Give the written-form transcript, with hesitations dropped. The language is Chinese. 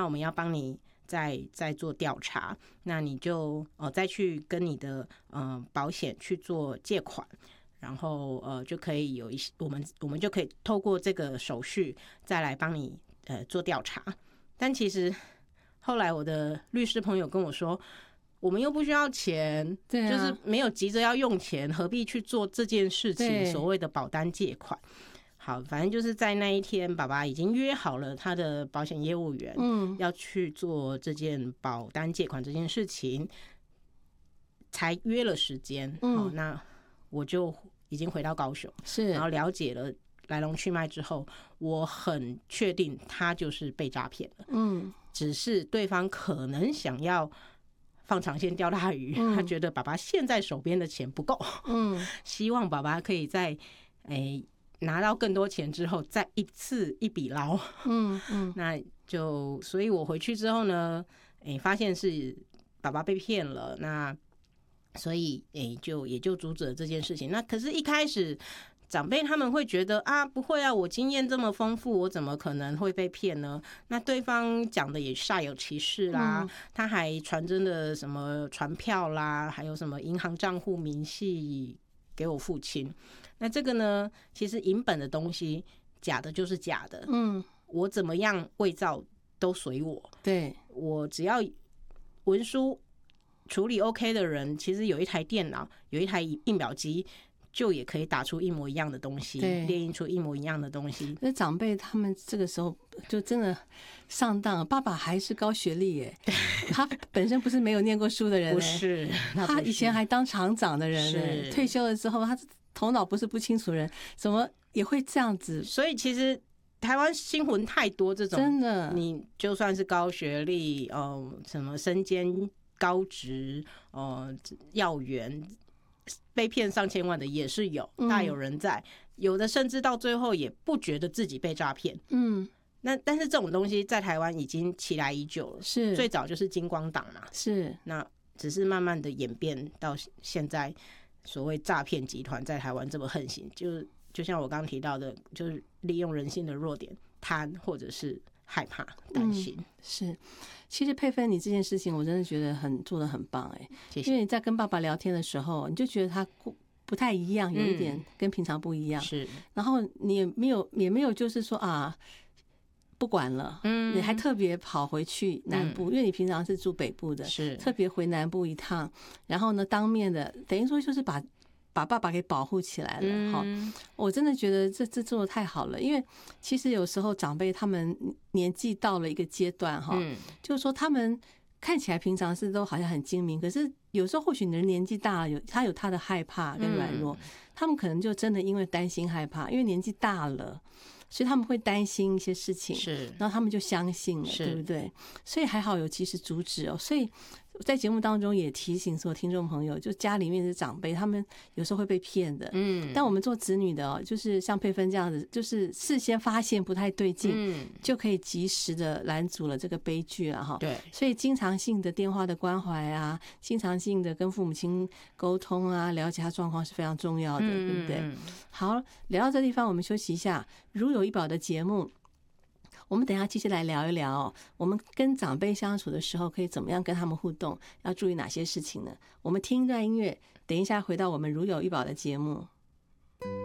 我们要帮你再做调查，那你就再去跟你的保险去做借款，然后就可以有一些我们就可以透过这个手续再来帮你做调查。但其实后来我的律师朋友跟我说，我们又不需要钱， 对啊， 就是没有急着要用钱，何必去做这件事情？所谓的保单借款。好，反正就是在那一天，爸爸已经约好了他的保险业务员，要去做这件保单借款这件事情，才约了时间。好，那我就已经回到高雄， 是， 然后了解了来龙去脉之后，我很确定他就是被诈骗了。只是对方可能想要放长线钓大鱼，他觉得爸爸现在手边的钱不够，希望爸爸可以在拿到更多钱之后再一次一笔捞。那就所以我回去之后呢，发现是爸爸被骗了，那所以也就阻止了这件事情。那可是一开始长辈他们会觉得啊，不会啊，我经验这么丰富，我怎么可能会被骗呢？那对方讲的也煞有其事啦，他还传真的什么传票啦，还有什么银行账户明细给我父亲。那这个呢，其实银本的东西假的就是假的，我怎么样伪造都随我。 对，我只要文书处理 OK 的人，其实有一台电脑，有一台印表机，就也可以打出一模一样的东西，列印出一模一样的东西。 那长辈他们这个时候就真的上当了。爸爸还是高学历耶，他本身不是没有念过书的人， 不是， 他以前还当厂长的人，退休了之后，他头脑不是不清楚人，怎么也会这样子？ 所以其实台湾新闻太多这种， 真的， 你就算是高学历，什么身兼高职，要员。被骗上千万的也是有，大有人在，有的甚至到最后也不觉得自己被诈骗。但是这种东西在台湾已经起来已久了， 是最早就是金光党嘛， 是， 那只是慢慢的演变到现在，所谓诈骗集团在台湾这么横行，就像我刚刚提到的，就是利用人性的弱点，贪或者是害怕、担心。 是，其实佩芬你这件事情，我真的觉得做得很棒谢谢。 因为你在跟爸爸聊天的时候，你就觉得他不太一样，有一点跟平常不一样。 是， 然后你也没有就是说啊，不管了，你还特别跑回去南部，因为你平常是住北部的， 是特别回南部一趟，然后呢，当面的等于说就是把爸爸给保护起来了。我真的觉得这做得太好了，因为其实有时候长辈他们年纪到了一个阶段就是说他们看起来平常是都好像很精明，可是有时候或许你的年纪大了，他有他的害怕跟软弱，他们可能就真的因为担心害怕，因为年纪大了，所以他们会担心一些事情， 是， 然后他们就相信了，对不对？所以还好有及时阻止哦。所以在节目当中也提醒所有听众朋友，就家里面的长辈，他们有时候会被骗的。但我们做子女的就是像佩芬这样子，就是事先发现不太对劲，就可以及时的拦阻了这个悲剧了哈。 对， 所以经常性的电话的关怀啊，经常性的跟父母亲沟通啊，了解他状况是非常重要的，对不对？好，聊到这地方，我们休息一下。如有医保的节目，我们等一下继续来聊一聊，我们跟长辈相处的时候可以怎么样跟他们互动，要注意哪些事情呢？我们听一段音乐，等一下回到我们如有医保的节目。